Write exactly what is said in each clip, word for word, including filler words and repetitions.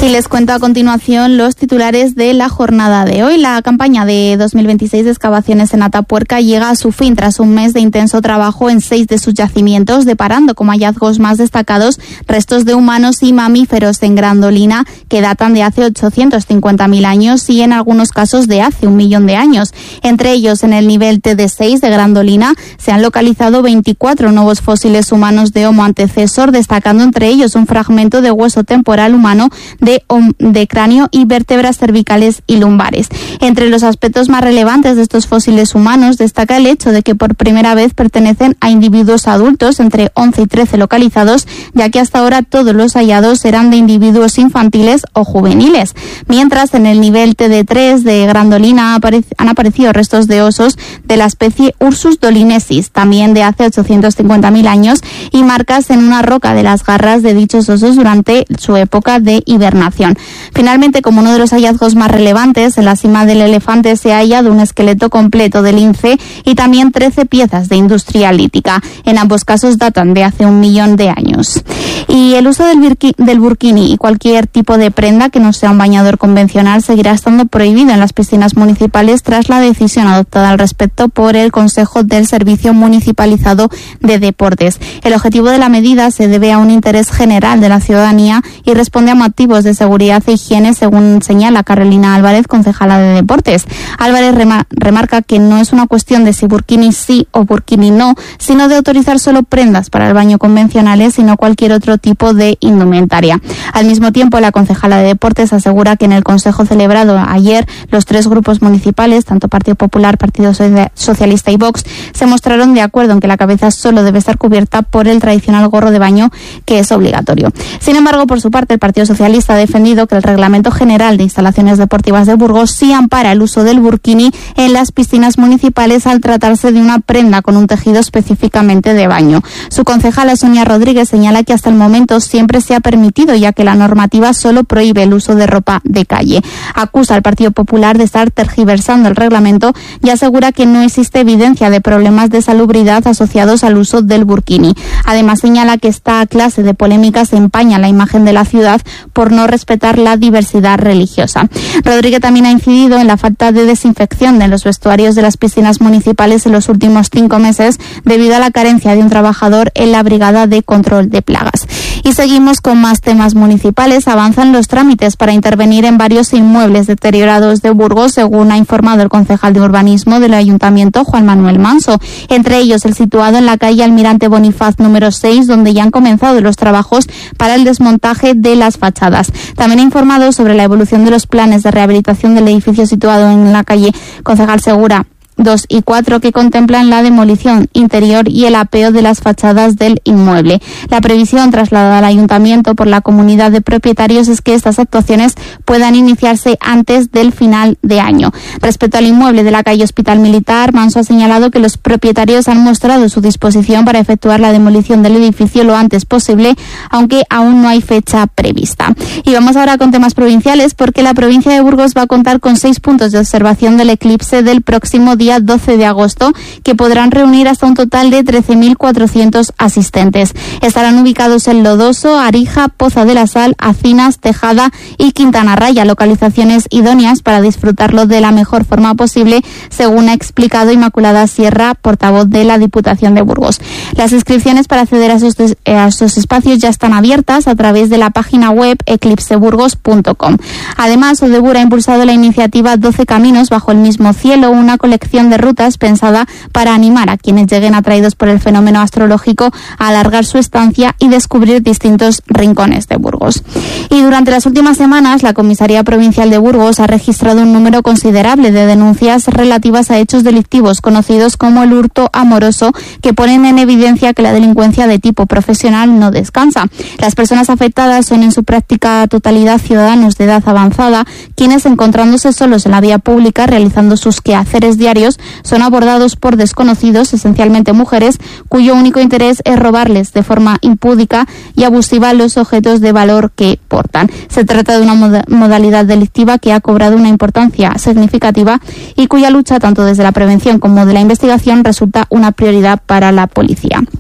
Y les cuento a continuación los titulares de la jornada de hoy. La campaña de dos mil veintiséis de excavaciones en Atapuerca llega a su fin tras un mes de intenso trabajo en seis de sus yacimientos, deparando como hallazgos más destacados restos de humanos y mamíferos en Grandolina que datan de hace ochocientos cincuenta mil años y en algunos casos de hace un millón de años. Entre ellos, en el nivel T D seis de Grandolina se han localizado veinticuatro nuevos fósiles humanos de Homo antecesor, destacando entre ellos un fragmento de hueso temporal humano de De, de cráneo y vértebras cervicales y lumbares. Entre los aspectos más relevantes de estos fósiles humanos destaca el hecho de que por primera vez pertenecen a individuos adultos, entre once y trece localizados, ya que hasta ahora todos los hallados eran de individuos infantiles o juveniles. Mientras, en el nivel T D tres de Grandolina han aparecido restos de osos de la especie Ursus dolinesis, también de hace ochocientos cincuenta mil años, y marcas en una roca de las garras de dichos osos durante su época de hibernación. Finalmente, como uno de los hallazgos más relevantes, en la cima del elefante se ha hallado un esqueleto completo de lince y también trece piezas de industria lítica. En ambos casos datan de hace un millón de años. Y el uso del, birqui, del burkini y cualquier tipo de prenda que no sea un bañador convencional seguirá estando prohibido en las piscinas municipales tras la decisión adoptada al respecto por el Consejo del Servicio Municipalizado de Deportes. El objetivo de la medida se debe a un interés general de la ciudadanía y responde a motivos de seguridad e higiene, según señala Carolina Álvarez, concejala de Deportes. Álvarez remar- remarca que no es una cuestión de si burkini sí o burkini no, sino de autorizar solo prendas para el baño convencionales y no cualquier otro tipo de indumentaria. Al mismo tiempo, la concejala de Deportes asegura que en el consejo celebrado ayer, los tres grupos municipales, tanto Partido Popular, Partido Socialista y Vox, se mostraron de acuerdo en que la cabeza solo debe estar cubierta por el tradicional gorro de baño, que es obligatorio. Sin embargo, por su parte, el Partido Socialista ha defendido que el Reglamento General de Instalaciones Deportivas de Burgos sí ampara el uso del burkini en las piscinas municipales al tratarse de una prenda con un tejido específicamente de baño. Su concejala Sonia Rodríguez señala que hasta el momento siempre se ha permitido, ya que la normativa solo prohíbe el uso de ropa de calle. Acusa al Partido Popular de estar tergiversando el reglamento y asegura que no existe evidencia de problemas de salubridad asociados al uso del burkini. Además, señala que esta clase de polémicas empaña la imagen de la ciudad por no respetar la diversidad religiosa. Rodríguez también ha incidido en la falta de desinfección de los vestuarios de las piscinas municipales en los últimos cinco meses debido a la carencia de un trabajador en la Brigada de Control de Plagas. Y seguimos con más temas municipales. Avanzan los trámites para intervenir en varios inmuebles deteriorados de Burgos, según ha informado el concejal de urbanismo del Ayuntamiento, Juan Manuel Manso. Entre ellos, el situado en la calle Almirante Bonifaz número seis, donde ya han comenzado los trabajos para el desmontaje de las fachadas. También ha informado sobre la evolución de los planes de rehabilitación del edificio situado en la calle Concejal Segura dos y cuatro, que contemplan la demolición interior y el apeo de las fachadas del inmueble. La previsión trasladada al ayuntamiento por la comunidad de propietarios es que estas actuaciones puedan iniciarse antes del final de año. Respecto al inmueble de la calle Hospital Militar, Manso ha señalado que los propietarios han mostrado su disposición para efectuar la demolición del edificio lo antes posible, aunque aún no hay fecha prevista. Y vamos ahora con temas provinciales, porque la provincia de Burgos va a contar con seis puntos de observación del eclipse del próximo día doce de agosto, que podrán reunir hasta un total de trece mil cuatrocientos asistentes. Estarán ubicados en Lodoso, Arija, Poza de la Sal, Acinas, Tejada y Quintana Raya, localizaciones idóneas para disfrutarlo de la mejor forma posible, según ha explicado Inmaculada Sierra, portavoz de la Diputación de Burgos. Las inscripciones para acceder a esos, a esos espacios ya están abiertas a través de la página web eclipse burgos punto com. Además, Odebur ha impulsado la iniciativa doce Caminos bajo el mismo cielo, una colección de rutas pensada para animar a quienes lleguen atraídos por el fenómeno astrológico a alargar su estancia y descubrir distintos rincones de Burgos. Y durante las últimas semanas, la Comisaría Provincial de Burgos ha registrado un número considerable de denuncias relativas a hechos delictivos conocidos como el hurto amoroso, que ponen en evidencia que la delincuencia de tipo profesional no descansa. Las personas afectadas son en su práctica totalidad ciudadanos de edad avanzada, quienes, encontrándose solos en la vía pública realizando sus quehaceres diarios, son abordados por desconocidos, esencialmente mujeres, cuyo único interés es robarles de forma impúdica y abusiva los objetos de valor que portan. Se trata de una moda- modalidad delictiva que ha cobrado una importancia significativa y cuya lucha, tanto desde la prevención como de la investigación, resulta una prioridad para la policía.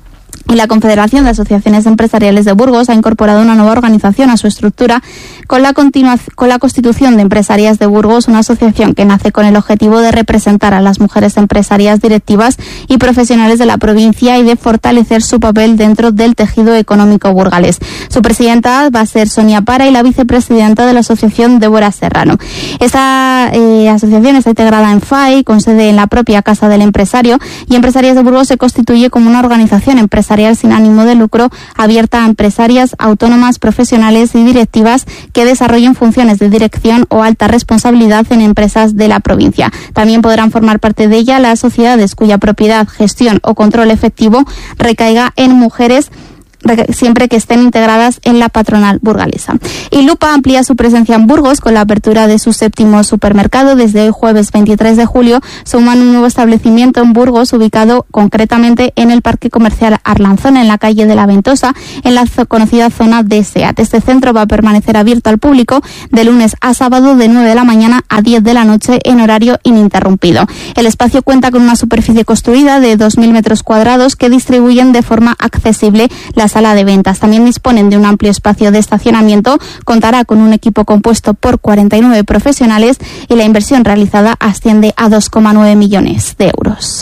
Y la Confederación de Asociaciones Empresariales de Burgos ha incorporado una nueva organización a su estructura con la, con la constitución de Empresarias de Burgos, una asociación que nace con el objetivo de representar a las mujeres empresarias directivas y profesionales de la provincia y de fortalecer su papel dentro del tejido económico burgalés. Su presidenta va a ser Sonia Para y la vicepresidenta de la asociación, Débora Serrano. Esta eh, asociación está integrada en F A I, con sede en la propia Casa del Empresario, y Empresarias de Burgos se constituye como una organización empresarial sin ánimo de lucro abierta a empresarias, autónomas, profesionales y directivas que desarrollen funciones de dirección o alta responsabilidad en empresas de la provincia. También podrán formar parte de ella las sociedades cuya propiedad, gestión o control efectivo recaiga en mujeres, siempre que estén integradas en la patronal burgalesa. Y Lupa amplía su presencia en Burgos con la apertura de su séptimo supermercado. Desde hoy, jueves veintitrés de julio, suman un nuevo establecimiento en Burgos, ubicado concretamente en el Parque Comercial Arlanzón, en la calle de la Ventosa, en la conocida zona de SEAT. Este centro va a permanecer abierto al público de lunes a sábado de nueve de la mañana a diez de la noche en horario ininterrumpido. El espacio cuenta con una superficie construida de dos mil metros cuadrados que distribuyen de forma accesible las sala de ventas. También disponen de un amplio espacio de estacionamiento, contará con un equipo compuesto por cuarenta y nueve profesionales y la inversión realizada asciende a dos coma nueve millones de euros.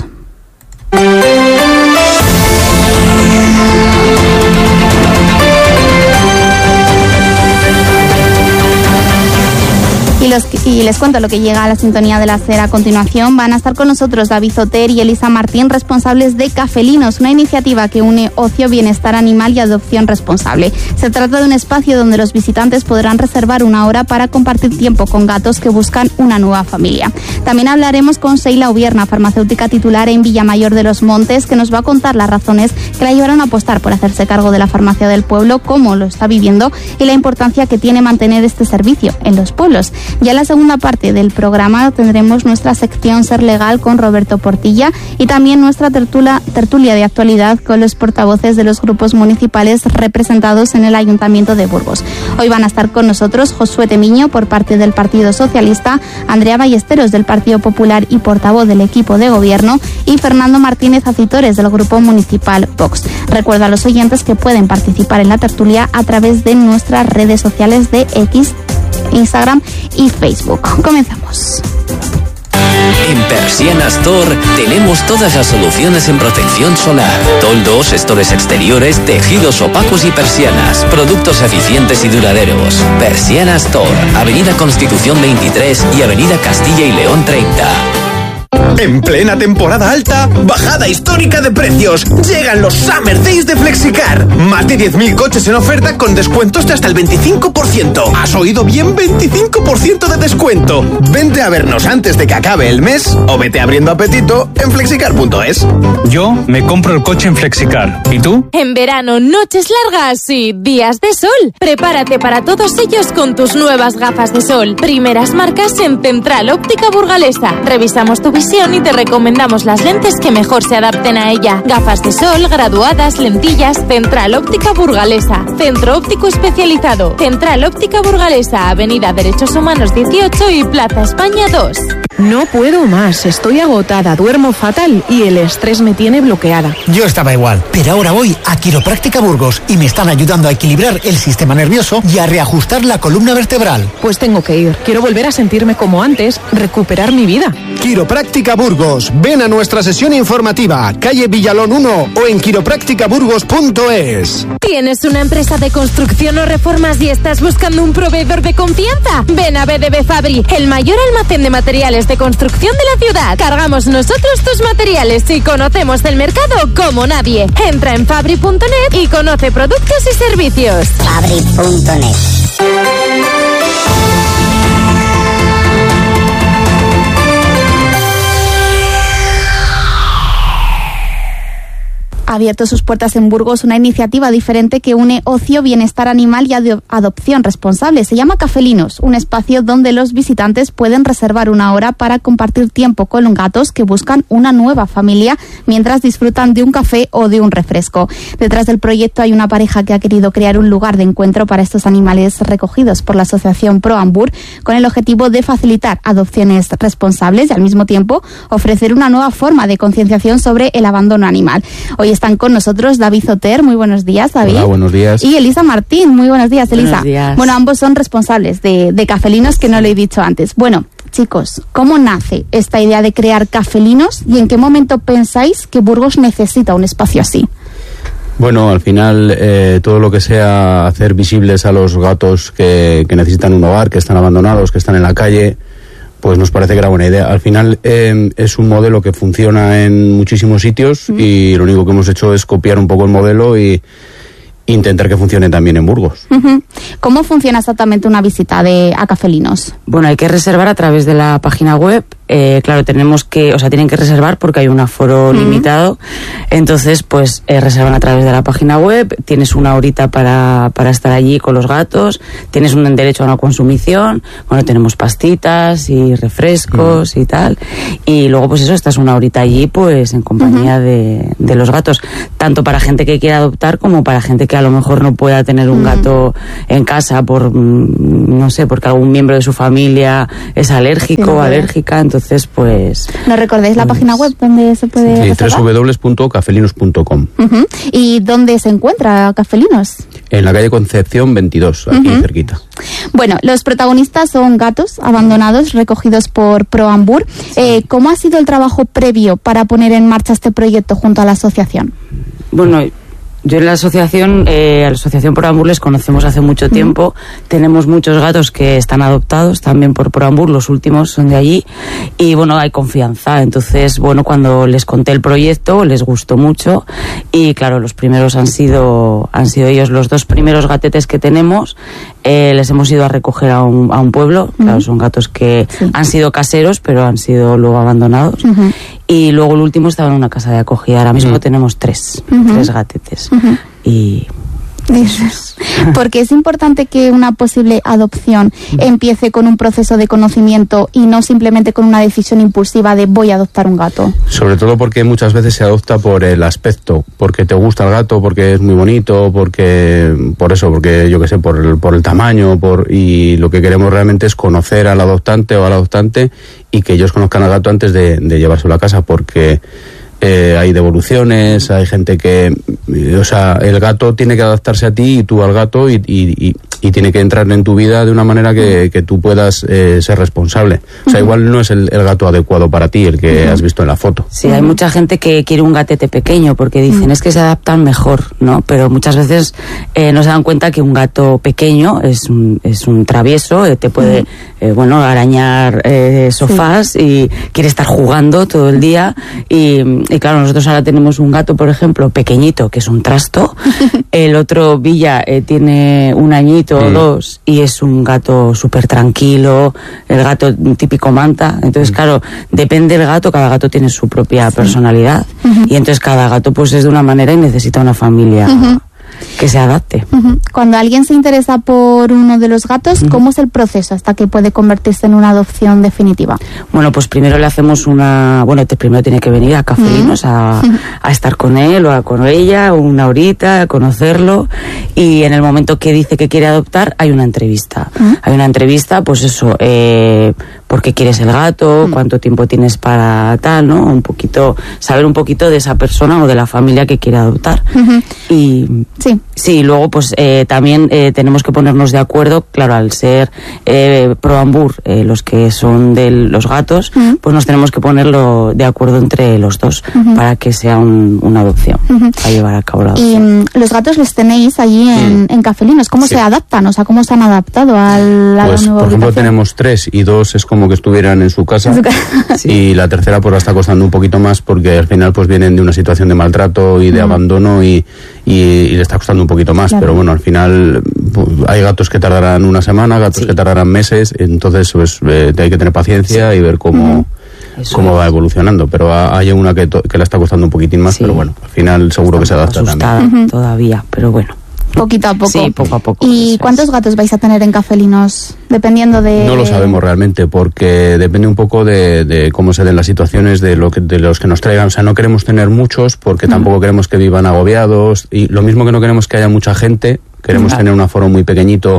Y, los, y les cuento lo que llega a la sintonía de la SER a continuación. Van a estar con nosotros David Zoter y Elisa Martín, responsables de Cafelinos, una iniciativa que une ocio, bienestar animal y adopción responsable. Se trata de un espacio donde los visitantes podrán reservar una hora para compartir tiempo con gatos que buscan una nueva familia. También hablaremos con Seila Ubierna, farmacéutica titular en Villamayor de los Montes, que nos va a contar las razones que la llevaron a apostar por hacerse cargo de la farmacia del pueblo, cómo lo está viviendo y la importancia que tiene mantener este servicio en los pueblos. Ya en la segunda parte del programa tendremos nuestra sección Ser Legal con Roberto Portilla y también nuestra tertulia, tertulia de actualidad con los portavoces de los grupos municipales representados en el Ayuntamiento de Burgos. Hoy van a estar con nosotros Josué Temiño por parte del Partido Socialista, Andrea Ballesteros del Partido Popular y portavoz del equipo de gobierno y Fernando Martínez Acitores del Grupo Municipal Vox. Recuerdo a los oyentes que pueden participar en la tertulia a través de nuestras redes sociales de X, Instagram y Facebook. Comenzamos. En Persiana Store tenemos todas las soluciones en protección solar, toldos, estores exteriores, tejidos opacos y persianas, productos eficientes y duraderos. Persiana Store, Avenida Constitución veintitrés y Avenida Castilla y León treinta. En plena temporada alta, bajada histórica de precios. Llegan los Summer Days de Flexicar. Más de diez mil coches en oferta con descuentos de hasta el veinticinco por ciento. ¿Has oído bien? veinticinco por ciento de descuento. Vente a vernos antes de que acabe el mes o vete abriendo apetito en flexicar punto es. Yo me compro el coche en Flexicar. ¿Y tú? En verano, noches largas y días de sol. Prepárate para todos ellos con tus nuevas gafas de sol. Primeras marcas en Central Óptica Burgalesa. Revisamos tu visión y te recomendamos las lentes que mejor se adapten a ella. Gafas de sol, graduadas, lentillas. Central Óptica Burgalesa. Centro óptico especializado. Central Óptica Burgalesa, Avenida Derechos Humanos dieciocho y Plaza España dos. No puedo más, estoy agotada, duermo fatal y el estrés me tiene bloqueada. Yo estaba igual, pero ahora voy a Quiropráctica Burgos y me están ayudando a equilibrar el sistema nervioso y a reajustar la columna vertebral. Pues tengo que ir, quiero volver a sentirme como antes, recuperar mi vida. Quiropráctica Burgos, ven a nuestra sesión informativa, calle Villalón uno o en quiropráctica burgos punto es. ¿Tienes una empresa de construcción o reformas y estás buscando un proveedor de confianza? Ven a B D B Fabri, el mayor almacén de materiales de construcción de la ciudad. Cargamos nosotros tus materiales y conocemos el mercado como nadie. Entra en fabri punto net y conoce productos y servicios. fabri punto net. Ha abierto sus puertas en Burgos una iniciativa diferente que une ocio, bienestar animal y ado- adopción responsable. Se llama Cafelinos, un espacio donde los visitantes pueden reservar una hora para compartir tiempo con gatos que buscan una nueva familia mientras disfrutan de un café o de un refresco. Detrás del proyecto hay una pareja que ha querido crear un lugar de encuentro para estos animales recogidos por la asociación ProAmbur con el objetivo de facilitar adopciones responsables y al mismo tiempo ofrecer una nueva forma de concienciación sobre el abandono animal. Hoy está están con nosotros David Zoter. Muy buenos días, David. Hola, buenos días. Y Elisa Martín. Muy buenos días, Elisa. Buenos días. Bueno, ambos son responsables de, de Cafelinos, que no lo he dicho antes. Bueno, chicos, ¿cómo nace esta idea de crear Cafelinos y en qué momento pensáis que Burgos necesita un espacio así? Bueno, al final eh, todo lo que sea hacer visibles a los gatos que, que necesitan un hogar, que están abandonados, que están en la calle, pues nos parece que era buena idea. Al final eh, es un modelo que funciona en muchísimos sitios mm. y lo único que hemos hecho es copiar un poco el modelo y intentar que funcione también en Burgos. Uh-huh. ¿Cómo funciona exactamente una visita de a Cafelinos? Bueno, hay que reservar a través de la página web. Eh, claro, tenemos que, o sea, tienen que reservar porque hay un aforo uh-huh. limitado. Entonces, pues eh, reservan a través de la página web. Tienes una horita para, para estar allí con los gatos. Tienes un derecho a una consumición. Bueno, tenemos pastitas y refrescos uh-huh. y tal. Y luego, pues eso, estás una horita allí, pues en compañía uh-huh. de, de los gatos. Tanto para gente que quiera adoptar como para gente que a lo mejor no pueda tener un gato en casa por, no sé, porque algún miembro de su familia es alérgico o alérgica, entonces pues... ¿Nos recordáis la pues, página web donde se puede sí, reservar? doble u doble u doble u punto cafelinos punto com. Uh-huh. ¿Y dónde se encuentra Cafelinos? En la calle Concepción veintidós, aquí uh-huh. cerquita. Bueno, los protagonistas son gatos abandonados recogidos por Proambur. Sí. Eh, ¿Cómo ha sido el trabajo previo para poner en marcha este proyecto junto a la asociación? Bueno... Yo en la asociación, eh, a la asociación Proambur les conocemos hace mucho tiempo. Uh-huh. Tenemos muchos gatos que están adoptados también por Proambur, los últimos son de allí. Y bueno, hay confianza. Entonces, bueno, cuando les conté el proyecto, les gustó mucho. Y claro, los primeros han sido, han sido ellos. Los dos primeros gatetes que tenemos, eh, les hemos ido a recoger a un, a un pueblo. Uh-huh. Claro, son gatos que sí. han sido caseros, pero han sido luego abandonados. Uh-huh. Y luego el último estaba en una casa de acogida. Ahora mismo uh-huh. tenemos tres, uh-huh. tres gatetes. Uh-huh. Y... Porque es importante que una posible adopción empiece con un proceso de conocimiento y no simplemente con una decisión impulsiva de voy a adoptar un gato. Sobre todo porque muchas veces se adopta por el aspecto, porque te gusta el gato, porque es muy bonito, porque por eso, porque yo qué sé, por el, por el tamaño, por y lo que queremos realmente es conocer al adoptante o al adoptante y que ellos conozcan al gato antes de, de llevárselo a casa, porque Eh, hay devoluciones, hay gente que, o sea, el gato tiene que adaptarse a ti y tú al gato y, y, y, y tiene que entrar en tu vida de una manera que, que tú puedas eh, ser responsable. O sea, uh-huh. igual no es el, el gato adecuado para ti, el que uh-huh. has visto en la foto. Sí, hay mucha gente que quiere un gatete pequeño porque dicen uh-huh. es que se adaptan mejor, ¿no? Pero muchas veces eh, no se dan cuenta que un gato pequeño es un, es un travieso, eh, te puede, uh-huh. eh, bueno, arañar eh, sofás sí. y quiere estar jugando todo el día y... Y claro, nosotros ahora tenemos un gato, por ejemplo, pequeñito, que es un trasto. El otro, Villa, eh, tiene un añito o mm. dos y es un gato súper tranquilo, el gato típico manta. Entonces, mm. claro, depende del gato, cada gato tiene su propia sí. personalidad. Uh-huh. Y entonces cada gato pues es de una manera y necesita una familia... Uh-huh. que se adapte. Uh-huh. Cuando alguien se interesa por uno de los gatos, uh-huh. ¿cómo es el proceso hasta que puede convertirse en una adopción definitiva? Bueno, pues primero le hacemos una... Bueno, te, primero tiene que venir a Cafelinos uh-huh. a, a estar con él o a, con ella una horita, a conocerlo, y en el momento que dice que quiere adoptar hay una entrevista. Uh-huh. Hay una entrevista, pues eso, eh, por qué quieres el gato, uh-huh. cuánto tiempo tienes para tal, ¿no? Un poquito, saber un poquito de esa persona o de la familia que quiere adoptar. Uh-huh. Y... Sí. Sí, luego pues eh, también eh, tenemos que ponernos de acuerdo, claro, al ser eh, Proambur, eh, los que son de los gatos, uh-huh. pues nos tenemos que ponerlo de acuerdo entre los dos uh-huh. para que sea un, una adopción, uh-huh. a llevar a cabo la adopción. Y los gatos los tenéis allí en, mm. en Cafelinos, ¿cómo sí. se adaptan? O sea, ¿cómo se han adaptado al, a pues, la nueva por ejemplo, habitación? tenemos tres y dos es como que estuvieran en su casa, en su casa. Sí. Y la tercera pues la está costando un poquito más porque al final pues vienen de una situación de maltrato y de uh-huh. abandono y, y, y le está costando un poquito más, claro. Pero bueno, al final pues, hay gatos que tardarán una semana, gatos sí. que tardarán meses, entonces pues eh, hay que tener paciencia sí. y ver cómo, uh-huh. cómo va evolucionando, pero hay una que, to- que la está costando un poquitín más, sí. pero bueno, al final seguro está que se adapta también. Uh-huh. Todavía, pero bueno. Poquito a poco. Sí, poco a poco. ¿Y cuántos es. gatos vais a tener en Cafelinos? Dependiendo de... No lo sabemos realmente, porque depende un poco de, de cómo se den las situaciones, de, lo que, de los que nos traigan. O sea, no queremos tener muchos, porque uh-huh. tampoco queremos que vivan agobiados. Y lo mismo que no queremos que haya mucha gente, queremos uh-huh. tener un aforo muy pequeñito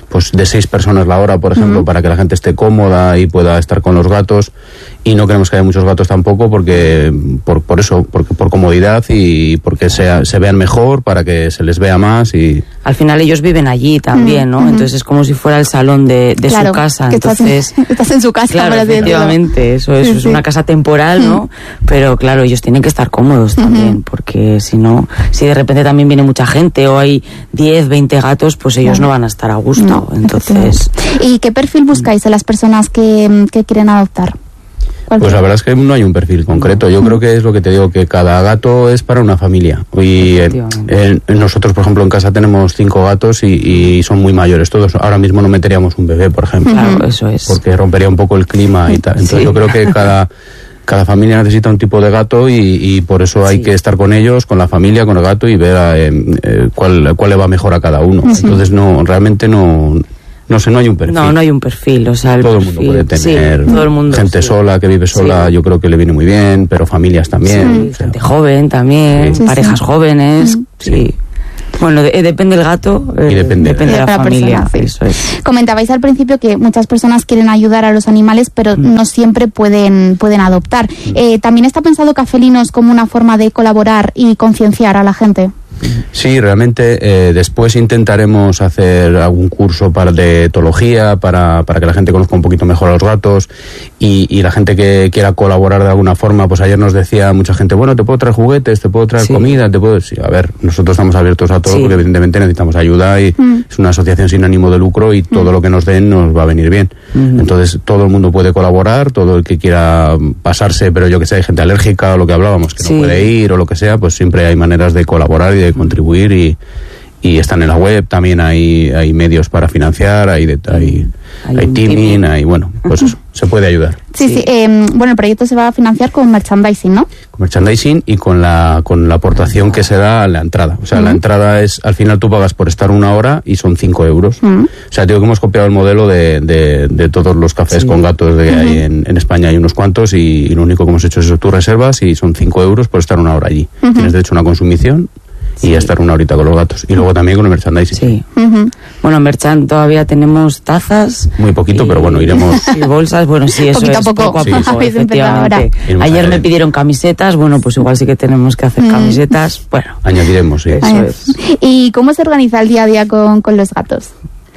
pues de seis personas la hora, por ejemplo, uh-huh. para que la gente esté cómoda y pueda estar con los gatos. Y no queremos que haya muchos gatos tampoco porque por, por eso, porque por comodidad y porque sea, se vean mejor, para que se les vea más. Y al final ellos viven allí también, ¿no? Uh-huh. Entonces es como si fuera el salón de, de claro, su casa. Que Entonces estás en, estás en su casa. Claro, efectivamente, eso es, sí, es sí. una casa temporal, ¿no? Uh-huh. Pero claro, ellos tienen que estar cómodos también, uh-huh. porque si no, si de repente también viene mucha gente o hay diez, veinte gatos, pues ellos uh-huh. no van a estar a gusto. No, entonces. ¿Y qué perfil buscáis en las personas que, que quieren adoptar? Pues la verdad es que no hay un perfil concreto. Yo creo que es lo que te digo, que cada gato es para una familia. Y eh, eh, nosotros, por ejemplo, en casa tenemos cinco gatos y, y son muy mayores todos. Ahora mismo no meteríamos un bebé, por ejemplo. Claro, eso es. Porque rompería un poco el clima y tal. Entonces sí. yo creo que cada... Cada familia necesita un tipo de gato y, y por eso hay sí. que estar con ellos, con la familia, con el gato y ver eh, eh, cuál, cuál le va mejor a cada uno. Sí. Entonces no, realmente no, no sé, no hay un perfil. No, no hay un perfil, o sea, el todo perfil, el mundo puede tener sí, todo el mundo, gente sí. sola, que vive sola, sí. yo creo que le viene muy bien, pero familias también. Sí, o sea, gente joven también, sí. parejas sí. jóvenes, sí. sí. Bueno, de, depende del gato eh, y depende, depende de la, de la familia. Persona, sí. Eso es. Comentabais al principio que muchas personas quieren ayudar a los animales, pero mm. no siempre pueden, pueden adoptar. Mm. Eh, ¿También está pensado Cafelinos como una forma de colaborar y concienciar a la gente? Sí, realmente eh, después intentaremos hacer algún curso para de etología para, para que la gente conozca un poquito mejor a los gatos y, y la gente que quiera colaborar de alguna forma. Pues ayer nos decía mucha gente, bueno, te puedo traer juguetes, te puedo traer sí. comida, te puedo... Sí, a ver, nosotros estamos abiertos a todo sí. porque evidentemente necesitamos ayuda y mm. es una asociación sin ánimo de lucro y todo mm. lo que nos den nos va a venir bien. Mm. Entonces todo el mundo puede colaborar, todo el que quiera pasarse, pero yo que sé, hay gente alérgica o lo que hablábamos, que sí. no puede ir o lo que sea, pues siempre hay maneras de colaborar y de contribuir y, y están en la web, también hay, hay medios para financiar, hay, de, hay, hay, hay teaming, hay, bueno, pues eso, se puede ayudar. Sí, sí, sí eh, bueno, el proyecto se va a financiar con merchandising, ¿no? Con merchandising y con la, con la aportación que se da a la entrada. O sea, uh-huh. la entrada es, al final tú pagas por estar una hora y son cinco euros. Uh-huh. O sea, digo que hemos copiado el modelo de, de, de todos los cafés sí. con gatos de uh-huh. ahí en, en España, hay unos cuantos y, y lo único que hemos hecho es eso, tú reservas y son cinco euros por estar una hora allí. Uh-huh. Tienes derecho a una consumición y sí. a estar una horita con los gatos. Y luego también con el merchandising. Sí. Uh-huh. Bueno, merchan todavía tenemos tazas. Muy poquito, y, pero bueno, iremos... Y bolsas, bueno, sí, eso poquito es a poco. poco a Sí, poco, sí. efectivamente. Ayer me pidieron camisetas, bueno, pues igual sí que tenemos que hacer uh-huh. camisetas. Bueno. Añadiremos, sí. Eso es. ¿Y cómo se organiza el día a día con, con los gatos?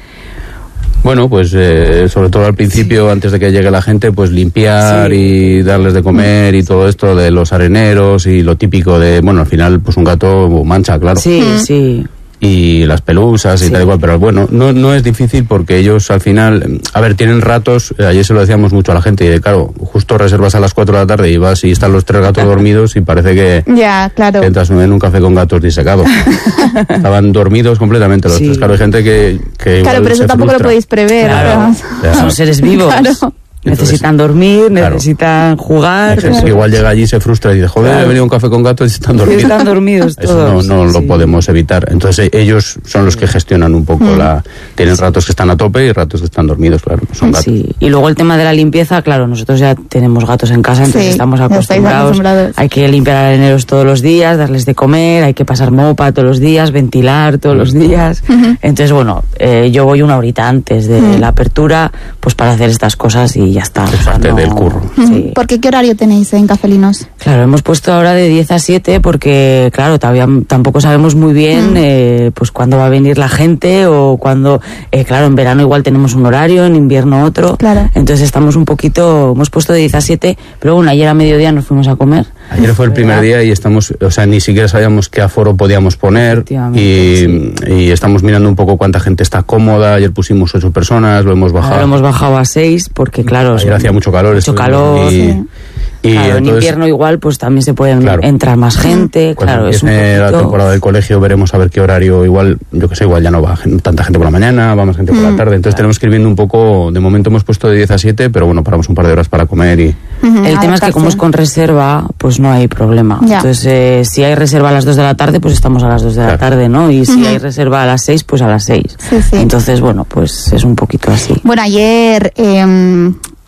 Bueno, pues eh, sobre todo al principio, sí. antes de que llegue la gente, pues limpiar sí. y darles de comer y todo esto de los areneros y lo típico de, bueno, al final pues un gato mancha, claro. Sí, sí. Y las pelusas y sí. tal igual, pero bueno, no, no es difícil porque ellos al final, a ver, tienen ratos, eh, ayer se lo decíamos mucho a la gente, y claro, justo reservas a las cuatro de la tarde y vas y están los tres gatos dormidos y parece que, ya, claro. que entras en un café con gatos disecados. Estaban dormidos completamente los sí. tres, claro, hay gente que... que claro, pero eso tampoco frustra. Lo podéis prever. Claro. Claro. Son seres vivos. Claro. Necesitan dormir, claro. necesitan jugar. Hay gente que igual llega allí y se frustra y dice, joder, claro. he venido a un café con gatos y están dormidos. Están dormidos todos. Eso no, no sí. lo podemos evitar. Entonces ellos son los que gestionan un poco mm. la... Tienen ratos que están a tope y ratos que están dormidos, claro, son gatos. Sí. Y luego el tema de la limpieza, claro, nosotros ya tenemos gatos en casa, entonces sí, estamos acostumbrados. acostumbrados. Hay que limpiar areneros todos los días, darles de comer, hay que pasar mopa todos los días, ventilar todos mm. los días. Mm-hmm. Entonces, bueno, eh, yo voy una horita antes de mm. la apertura, pues para hacer estas cosas y ya está. No, del curro. Sí. ¿Por qué qué horario tenéis en Cafelinos? Claro, hemos puesto ahora de diez a siete porque, claro, todavía tampoco sabemos muy bien mm. eh, pues cuándo va a venir la gente o cuándo, eh, claro, en verano igual tenemos un horario, en invierno otro. Claro. Entonces estamos un poquito, hemos puesto de diez a siete, pero bueno, ayer a mediodía nos fuimos a comer. Ayer fue el primer día y estamos, o sea, ni siquiera sabíamos qué aforo podíamos poner y, sí. y estamos mirando un poco cuánta gente está cómoda. Ayer pusimos ocho personas, lo hemos bajado. Ahora lo hemos bajado a seis porque, claro, ayer hacía mucho calor. Mucho calor. Y, sí. y claro, entonces, en invierno igual pues también se pueden claro, entrar más gente. Cuando claro, es un poquito... la temporada del colegio veremos a ver qué horario, igual, yo que sé, igual ya no va tanta gente por la mañana, va más gente por mm. la tarde. Entonces claro. tenemos que ir viendo un poco, de momento hemos puesto de diez a siete, pero bueno, paramos un par de horas para comer y... Uh-huh. El tema es que como es con reserva, pues no hay problema. Ya. Entonces, eh, si hay reserva a las dos de la tarde, pues estamos a las dos de claro. la tarde, ¿no? Y si uh-huh. hay reserva a las seis, pues a las seis. Sí, sí. Entonces, bueno, pues es un poquito así. Bueno, ayer... Eh...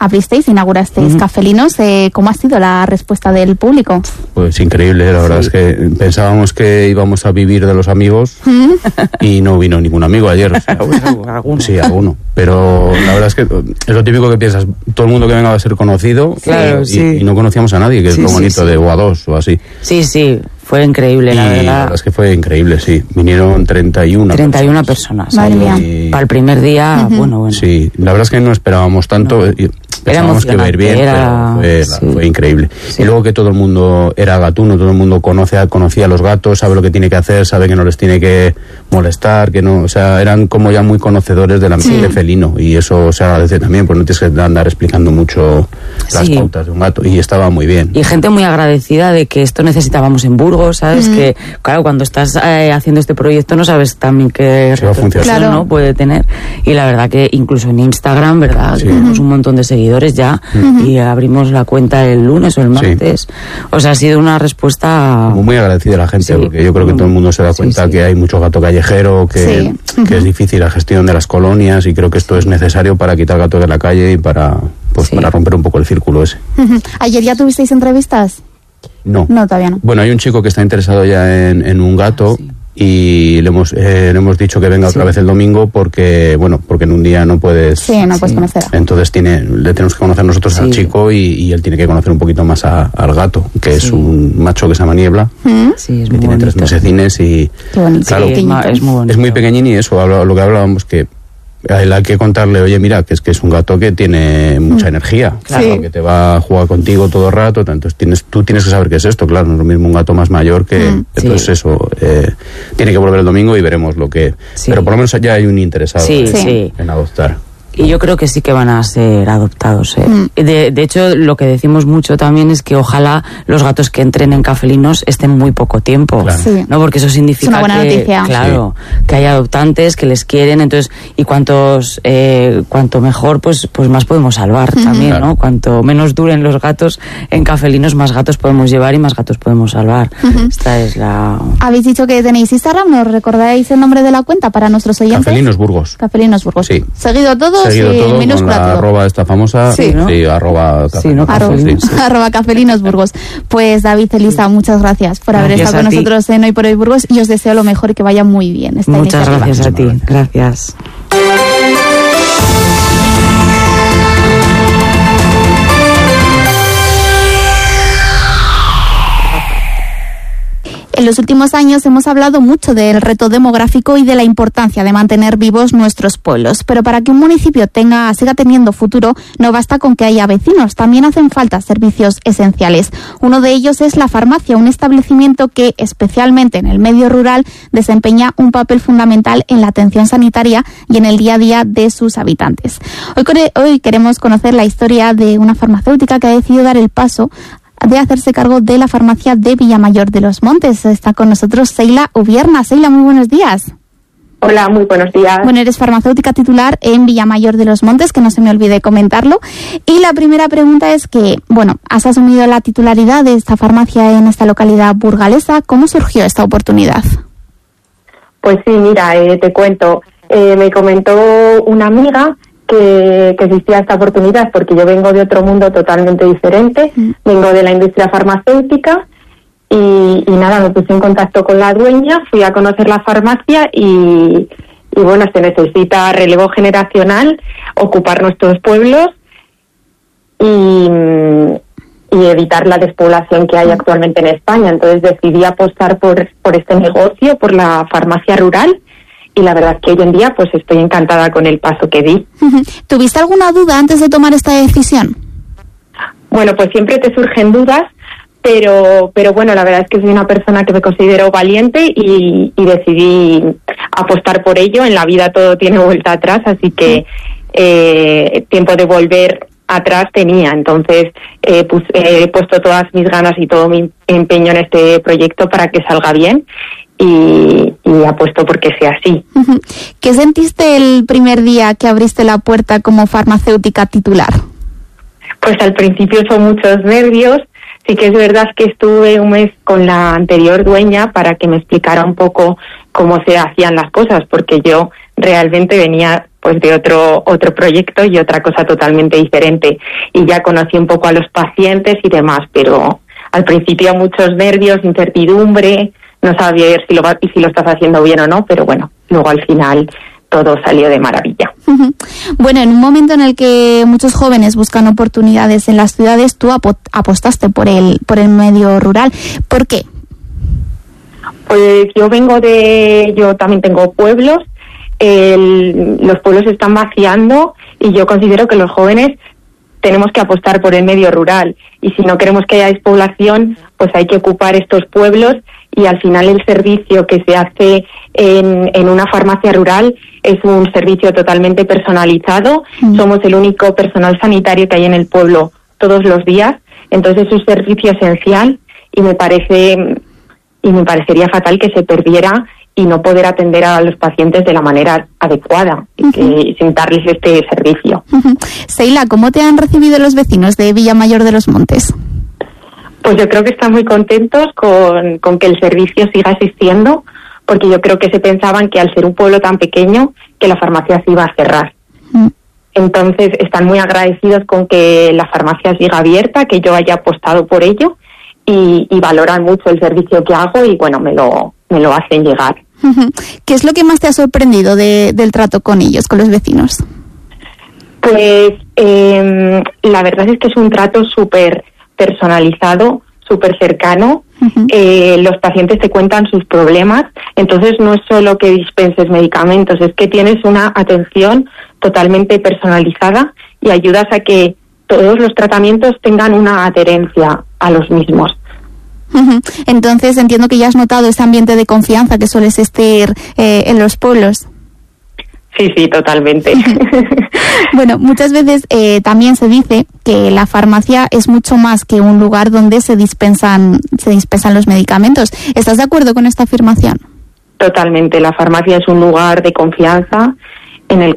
abristeis, inaugurasteis uh-huh. Cafelinos. Eh, ¿Cómo ha sido la respuesta del público? Pues increíble, la verdad sí. es que pensábamos que íbamos a vivir de los amigos uh-huh. y no vino ningún amigo ayer. O sea, ¿Alguno? Sí, alguno. Pero la verdad es que es lo típico que piensas, todo el mundo que venga va a ser conocido, claro, y, sí. y no conocíamos a nadie, que es sí, lo bonito sí, sí. de O A dos o así. Sí, sí, fue increíble, y la verdad. La verdad es que fue increíble, sí. Vinieron treinta y una treinta y una personas. Madre mía. Y... Para el primer día, uh-huh. bueno, bueno. Sí, la verdad es que no esperábamos tanto. No. Pensábamos que iba a ir bien, era... pero fue, sí. fue increíble. Sí. Y luego que todo el mundo era gatuno, todo el mundo conoce, conocía a los gatos, sabe lo que tiene que hacer, sabe que no les tiene que molestar, que no, o sea, eran como ya muy conocedores del ambiente sí. felino, y eso se agradece también, pues no tienes que andar explicando mucho las sí. pautas de un gato, y estaba muy bien. Y gente muy agradecida de que esto necesitábamos en Burgos, ¿sabes? Mm. Que, claro, cuando estás eh, haciendo este proyecto no sabes también qué sí, repercusión claro. ¿no? puede tener, y la verdad que incluso en Instagram, ¿verdad? Sí. Tenemos un montón de seguidores ya uh-huh. y abrimos la cuenta el lunes o el martes. Sí. O sea, ha sido una respuesta... Muy agradecida a la gente, sí. porque yo creo que todo el mundo se da cuenta sí, sí. que hay mucho gato callejero, que, sí. uh-huh. que es difícil la gestión de las colonias, y creo que esto es necesario para quitar gatos de la calle y para, pues, sí. para romper un poco el círculo ese. Uh-huh. ¿Ayer ya tuvisteis entrevistas? No. No, todavía no. Bueno, hay un chico que está interesado ya en, en un gato... Sí. Y le hemos eh, le hemos dicho que venga sí. otra vez el domingo porque bueno porque en un día no puedes sí no puedes sí. conocer, entonces tiene le tenemos que conocer nosotros sí. al chico y, y él tiene que conocer un poquito más a, al gato, que sí. es un macho que se llama Niebla, ¿Mm? sí, es que muy tiene bonito. tres mesecines y qué bonito. Claro, sí, es, ma, es, muy es muy pequeñín, y eso habla, lo que hablábamos, que hay que contarle, oye, mira, que es que es un gato que tiene mucha energía, claro, sí. que te va a jugar contigo todo el rato, entonces tienes, tú tienes que saber qué es esto, claro, no es lo mismo un gato más mayor que... Mm, entonces sí. eso, eh, tiene que volver el domingo y veremos lo que... Sí. Pero por lo menos ya hay un interesado sí, en, sí. en adoptar. Y yo creo que sí que van a ser adoptados. ¿eh? Mm. De, de hecho, lo que decimos mucho también es que ojalá los gatos que entren en Cafelinos estén muy poco tiempo, claro. sí. ¿no? Porque eso significa es una buena que, noticia. claro, sí. que hay adoptantes que les quieren, entonces, y cuantos, eh, cuanto mejor, pues, pues más podemos salvar mm-hmm. también, claro. ¿no? Cuanto menos duren los gatos en Cafelinos, más gatos podemos llevar y más gatos podemos salvar. Mm-hmm. Esta es la... Habéis dicho que tenéis Instagram, ¿nos recordáis el nombre de la cuenta para nuestros oyentes? Cafelinos Burgos. Cafelinos Burgos. Sí. Seguido todo. Seguido sí, todo con la todo. Arroba esta famosa, sí, ¿no? sí, arroba Cafelinos. Sí, ¿no? Arroba, sí. arroba Cafelinos Burgos. Pues David, Elisa, muchas gracias por haber gracias estado con nosotros en Hoy por Hoy Burgos, y os deseo lo mejor y que vaya muy bien esta Muchas iniciativa. gracias a ti, gracias. En los últimos años hemos hablado mucho del reto demográfico y de la importancia de mantener vivos nuestros pueblos, pero para que un municipio tenga, siga teniendo futuro, no basta con que haya vecinos, también hacen falta servicios esenciales. Uno de ellos es la farmacia, un establecimiento que, especialmente en el medio rural, desempeña un papel fundamental en la atención sanitaria y en el día a día de sus habitantes. Hoy, hoy queremos conocer la historia de una farmacéutica que ha decidido dar el paso de hacerse cargo de la farmacia de Villamayor de los Montes. Está con nosotros Seila Ubierna. Seila, muy buenos días. Hola, muy buenos días. Bueno, eres farmacéutica titular en Villamayor de los Montes, que no se me olvide comentarlo. Y la primera pregunta es que, bueno, has asumido la titularidad de esta farmacia en esta localidad burgalesa. ¿Cómo surgió esta oportunidad? Pues sí, mira, eh, te cuento. Eh, me comentó una amiga Que, que existía esta oportunidad, porque yo vengo de otro mundo totalmente diferente, mm. vengo de la industria farmacéutica y, y nada, me puse en contacto con la dueña, fui a conocer la farmacia y, y bueno, se necesita relevo generacional, ocupar nuestros pueblos y, y evitar la despoblación que hay actualmente en España. Entonces decidí apostar por, por este negocio, por la farmacia rural. Y la verdad es que hoy en día pues estoy encantada con el paso que di. ¿Tuviste alguna duda antes de tomar esta decisión? Bueno, pues siempre te surgen dudas, pero pero bueno, la verdad es que soy una persona que me considero valiente y, y decidí apostar por ello. En la vida todo tiene vuelta atrás, así que eh, tiempo de volver atrás tenía. Entonces eh, pues, eh, he puesto todas mis ganas y todo mi empeño en este proyecto para que salga bien. Y, y apuesto porque sea así. ¿Qué sentiste el primer día que abriste la puerta como farmacéutica titular? Pues al principio son muchos nervios. Sí que es verdad que estuve un mes con la anterior dueña para que me explicara un poco cómo se hacían las cosas, porque yo realmente venía pues de otro otro proyecto y otra cosa totalmente diferente. Y ya conocí un poco a los pacientes y demás, pero al principio muchos nervios, incertidumbre, no sabía si lo, va, si lo estás haciendo bien o no, pero bueno, luego al final todo salió de maravilla. Bueno, en un momento en el que muchos jóvenes buscan oportunidades en las ciudades, tú ap- apostaste por el, por el medio rural. ¿Por qué? Pues yo vengo de, yo también tengo pueblos, el, los pueblos se están vaciando y yo considero que los jóvenes tenemos que apostar por el medio rural, y si no queremos que haya despoblación, pues hay que ocupar estos pueblos, y al final el servicio que se hace en, en una farmacia rural es un servicio totalmente personalizado. Mm. Somos el único personal sanitario que hay en el pueblo todos los días, entonces es un servicio esencial, y me parece y me parecería fatal que se perdiera y no poder atender a los pacientes de la manera adecuada, uh-huh. y que, sin darles este servicio. Uh-huh. Seila, ¿cómo te han recibido los vecinos de Villamayor de los Montes? Pues yo creo que están muy contentos con, con que el servicio siga existiendo, porque yo creo que se pensaban que al ser un pueblo tan pequeño, que la farmacia se iba a cerrar. Uh-huh. Entonces están muy agradecidos con que la farmacia siga abierta, que yo haya apostado por ello, y, y valoran mucho el servicio que hago y bueno, me lo, me lo hacen llegar. ¿Qué es lo que más te ha sorprendido de, del trato con ellos, con los vecinos? Pues eh, la verdad es que es un trato súper personalizado, súper cercano. Uh-huh. Eh, los pacientes te cuentan sus problemas, entonces no es solo que dispenses medicamentos, es que tienes una atención totalmente personalizada y ayudas a que todos los tratamientos tengan una adherencia a los mismos. Uh-huh. Entonces entiendo que ya has notado ese ambiente de confianza que suele existir eh, en los pueblos. Sí, sí, totalmente. Bueno, muchas veces eh, también se dice que la farmacia es mucho más que un lugar donde se dispensan, se dispensan los medicamentos. ¿Estás de acuerdo con esta afirmación? Totalmente. La farmacia es un lugar de confianza en el